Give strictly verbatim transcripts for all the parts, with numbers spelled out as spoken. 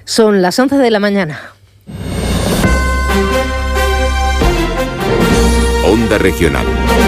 Son las once de la mañana. Onda Regional.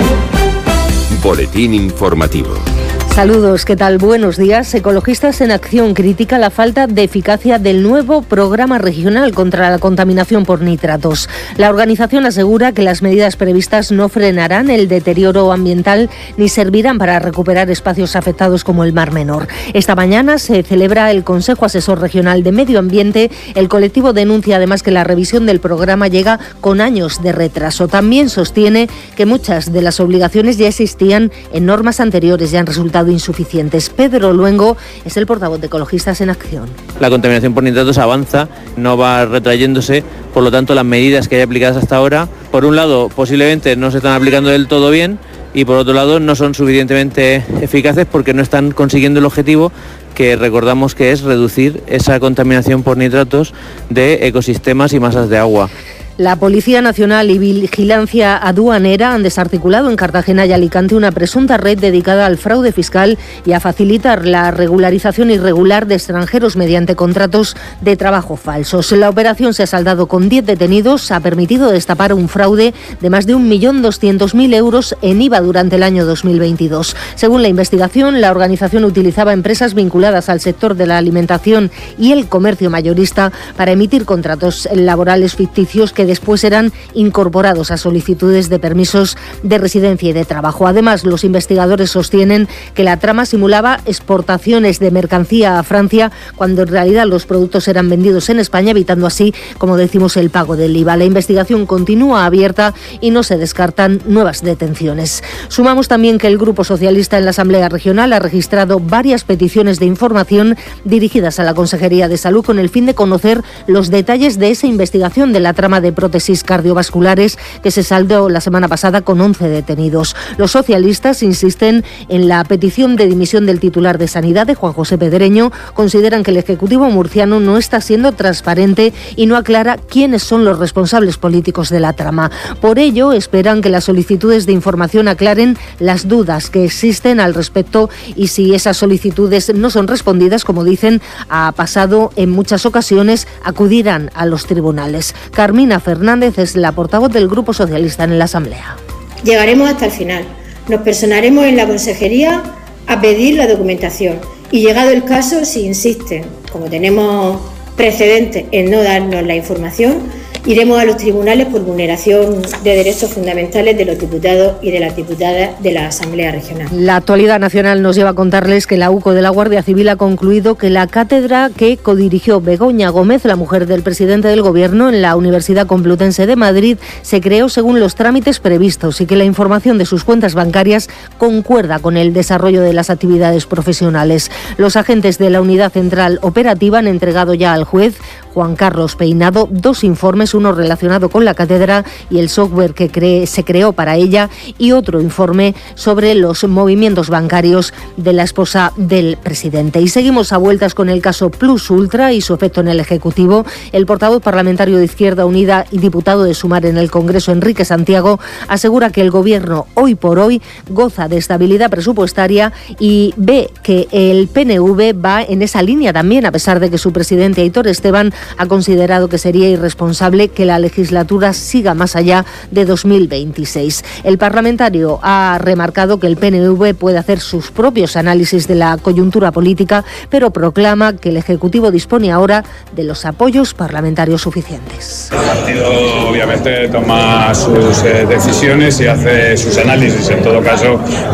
Boletín informativo. Saludos, ¿qué tal? Buenos días. Ecologistas en Acción critica la falta de eficacia del nuevo programa regional contra la contaminación por nitratos. La organización asegura que las medidas previstas no frenarán el deterioro ambiental ni servirán para recuperar espacios afectados como el Mar Menor. Esta mañana se celebra el Consejo Asesor Regional de Medio Ambiente. El colectivo denuncia además que la revisión del programa llega con años de retraso. También sostiene que muchas de las obligaciones ya existían en normas anteriores y han resultado insuficientes. Pedro Luengo es el portavoz de Ecologistas en Acción. La contaminación por nitratos avanza, no va retrayéndose, por lo tanto las medidas que hay aplicadas hasta ahora, por un lado posiblemente no se están aplicando del todo bien y por otro lado no son suficientemente eficaces porque no están consiguiendo el objetivo que recordamos que es reducir esa contaminación por nitratos de ecosistemas y masas de agua. La Policía Nacional y Vigilancia Aduanera han desarticulado en Cartagena y Alicante una presunta red dedicada al fraude fiscal y a facilitar la regularización irregular de extranjeros mediante contratos de trabajo falsos. La operación se ha saldado con diez detenidos, ha permitido destapar un fraude de más de un millón doscientos mil euros en I V A durante el año dos mil veintidós. Según la investigación, la organización utilizaba empresas vinculadas al sector de la alimentación y el comercio mayorista para emitir contratos laborales ficticios que después eran incorporados a solicitudes de permisos de residencia y de trabajo. Además, los investigadores sostienen que la trama simulaba exportaciones de mercancía a Francia cuando en realidad los productos eran vendidos en España, evitando así, como decimos, el pago del I V A. La investigación continúa abierta y no se descartan nuevas detenciones. Sumamos también que el Grupo Socialista en la Asamblea Regional ha registrado varias peticiones de información dirigidas a la Consejería de Salud con el fin de conocer los detalles de esa investigación de la trama de prótesis cardiovasculares que se saldó la semana pasada con once detenidos. Los socialistas insisten en la petición de dimisión del titular de Sanidad, de Juan José Pedreño. Consideran que el Ejecutivo murciano no está siendo transparente y no aclara quiénes son los responsables políticos de la trama. Por ello, esperan que las solicitudes de información aclaren las dudas que existen al respecto y si esas solicitudes no son respondidas, como dicen, ha pasado en muchas ocasiones, acudirán a los tribunales. Carmina Fernández es la portavoz del Grupo Socialista en la Asamblea. Llegaremos hasta el final. Nos personaremos en la Consejería a pedir la documentación y, llegado el caso, si insisten, como tenemos precedentes en no darnos la información, iremos a los tribunales por vulneración de derechos fundamentales de los diputados y de las diputadas de la Asamblea Regional. La actualidad nacional nos lleva a contarles que la UCO de la Guardia Civil ha concluido que la cátedra que codirigió Begoña Gómez, la mujer del presidente del Gobierno en la Universidad Complutense de Madrid, se creó según los trámites previstos y que la información de sus cuentas bancarias concuerda con el desarrollo de las actividades profesionales. Los agentes de la Unidad Central Operativa han entregado ya al juez Juan Carlos Peinado dos informes, uno relacionado con la cátedra y el software que cree, se creó para ella, y otro informe sobre los movimientos bancarios de la esposa del presidente. Y seguimos a vueltas con el caso Plus Ultra y su efecto en el Ejecutivo. El portavoz parlamentario de Izquierda Unida y diputado de Sumar en el Congreso, Enrique Santiago, asegura que el Gobierno hoy por hoy goza de estabilidad presupuestaria y ve que el P N V va en esa línea también, a pesar de que su presidente Aitor Esteban ha considerado que sería irresponsable que la legislatura siga más allá de dos mil veintiséis. El parlamentario ha remarcado que el P N V puede hacer sus propios análisis de la coyuntura política, pero proclama que el Ejecutivo dispone ahora de los apoyos parlamentarios suficientes. El partido obviamente toma sus eh, decisiones y hace sus análisis. En todo caso,